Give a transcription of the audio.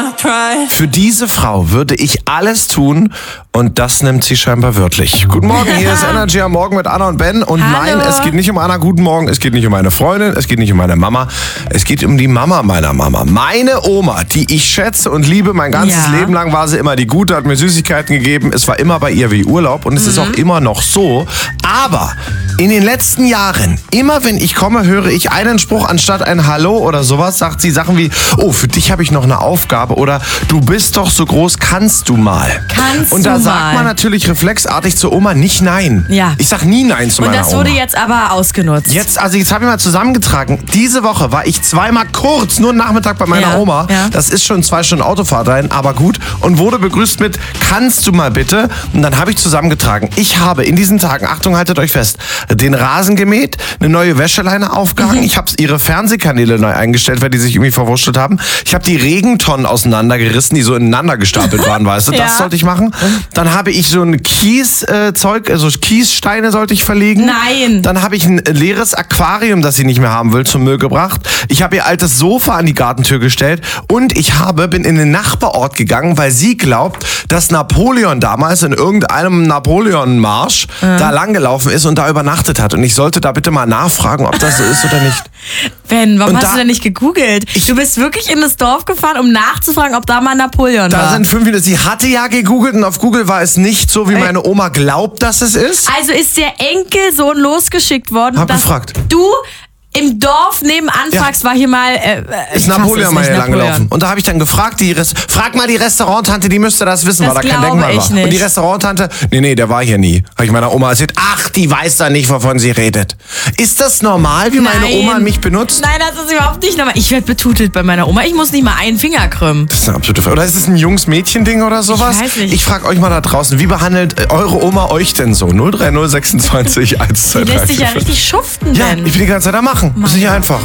Für diese Frau würde ich alles tun und das nimmt sie scheinbar wörtlich. Guten Morgen, hier ist Energy am Morgen mit Anna und Ben. Und Hallo. nein, es geht nicht um Anna, guten Morgen, es geht nicht um meine Freundin, es geht nicht um meine Mama, es geht um die Mama meiner Mama. Meine Oma, die ich schätze und liebe, mein ganzes Leben lang war sie immer die Gute, hat mir Süßigkeiten gegeben, es war immer bei ihr wie Urlaub und es ist auch immer noch so. Aber in den letzten Jahren, immer wenn ich komme, höre ich einen Spruch anstatt ein Hallo oder sowas, sagt sie Sachen wie, oh, für dich habe ich noch eine Aufgabe oder du bist doch so groß, kannst du mal. Und da sagt man natürlich reflexartig zur Oma nicht nein. Ja. Ich sag nie nein zu meiner Oma. Und das wurde jetzt aber ausgenutzt. Jetzt habe ich mal zusammengetragen. Diese Woche war ich zweimal kurz, nur einen Nachmittag bei meiner Oma. Ja. Das ist schon 2 Stunden Autofahrt rein, aber gut. Und wurde begrüßt mit, kannst du mal bitte? Und dann habe ich zusammengetragen. Ich habe in diesen Tagen, Achtung, haltet euch fest, den Rasen gemäht, eine neue Wäscheleine aufgehangen. Ich habe ihre Fernsehkanäle neu eingestellt, weil die sich irgendwie verwurschtelt haben. Ich habe die Regentonnen auseinandergerissen, die so ineinander gestapelt waren, weißt du? Das sollte ich machen. Dann habe ich so ein Kieszeug, also Kiessteine sollte ich verlegen. Nein. Dann habe ich ein leeres Aquarium, das sie nicht mehr haben will, zum Müll gebracht. Ich habe ihr altes Sofa an die Gartentür gestellt und ich bin in den Nachbarort gegangen, weil sie glaubt, dass Napoleon damals in irgendeinem Napoleon-Marsch da langgelaufen ist und da übernachtet hat. Und ich sollte da bitte mal nachfragen, ob das so ist oder nicht. Ben, warum Und hast du denn nicht gegoogelt? Du bist wirklich in das Dorf gefahren, um nachzufragen, ob da mal Napoleon war. Da sind 5 Minuten. Sie hatte ja gegoogelt und auf Google war es nicht so, wie meine Oma glaubt, dass es ist. Also ist der Enkelsohn losgeschickt worden, Hab dass gefragt. du im Dorf nebenan fragst, war hier mal... Ist Napoleon mal hier langgelaufen. Und da habe ich dann gefragt, frag mal die Restauranttante, die müsste das wissen, weil da kein Denkmal war. Nicht. Und die Restauranttante, nee, der war hier nie. Habe ich meiner Oma erzählt, ach, die weiß da nicht, wovon sie redet. Ist das normal, wie meine Oma mich benutzt? Nein, das ist überhaupt nicht normal. Ich werde betutelt bei meiner Oma. Ich muss nicht mal einen Finger krümmen. Das ist eine absolute Frage. Oder ist es ein Jungs-Mädchen-Ding oder sowas? Ich weiß nicht. Ich frage euch mal da draußen, wie behandelt eure Oma euch denn so? 03026 123. Die lässt sich ja richtig schuften, Ja, Ben. ich bin die ganze Zeit am Machen. Das ist nicht einfach.